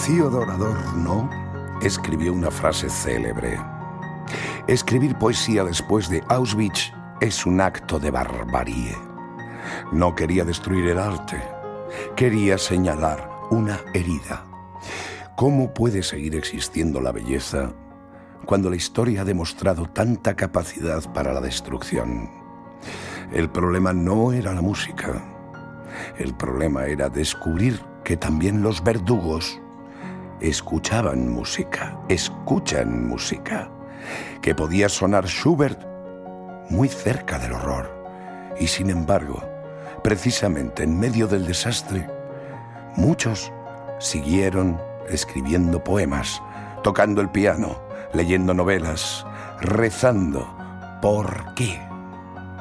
Theodor Adorno escribió una frase célebre: escribir poesía después de Auschwitz es un acto de barbarie. No quería destruir el arte, quería señalar una herida. ¿Cómo puede seguir existiendo la belleza cuando la historia ha demostrado tanta capacidad para la destrucción? El problema no era la música. El problema era descubrir que también los verdugos escuchan música, que podía sonar Schubert muy cerca del horror. Y sin embargo, precisamente en medio del desastre, muchos siguieron escribiendo poemas, tocando el piano, leyendo novelas, rezando. ¿Por qué?